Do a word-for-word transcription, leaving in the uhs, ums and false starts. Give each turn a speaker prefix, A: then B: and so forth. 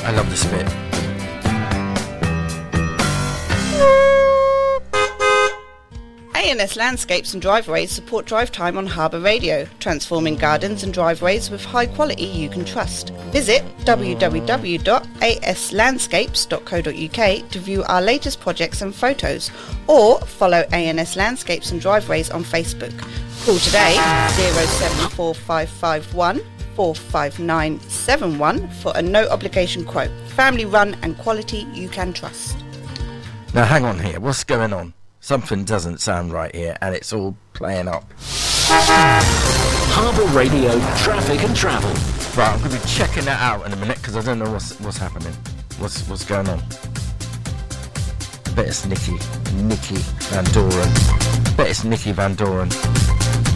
A: I love this bit.
B: A N S Landscapes and Driveways support drive time on Harbour Radio, transforming gardens and driveways with high quality you can trust. Visit w w w dot a s landscapes dot co dot u k to view our latest projects and photos, or follow A N S Landscapes and Driveways on Facebook. Call today zero seven four five five one four five nine seven one for a no obligation quote. Family run and quality you can trust.
A: Now hang on here, what's going on? Something doesn't sound right here, and it's all playing up.
C: Harbour Radio, traffic and travel.
A: Right, I'm going to be checking that out in a minute, because I don't know what's what's happening. What's what's going on? I bet it's Nikki, Nikki Van Doren. I bet it's Nikki Van Doren.